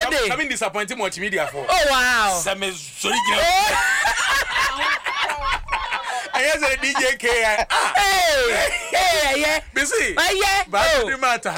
I'm disappointed multimedia for. Oh wow. Some is sorry. I hear the DJ K. Hey, yeah. Busy. Yeah. But the matter.